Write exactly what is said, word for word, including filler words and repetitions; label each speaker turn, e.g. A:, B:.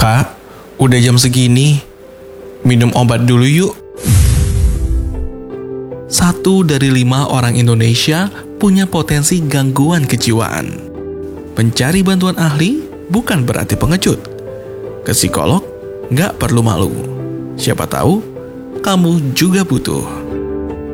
A: Kak, udah jam segini. Minum obat dulu yuk. Satu dari lima orang Indonesia punya potensi gangguan kejiwaan. Mencari bantuan ahli bukan berarti pengecut. Ke psikolog nggak perlu malu. Siapa tahu kamu juga butuh.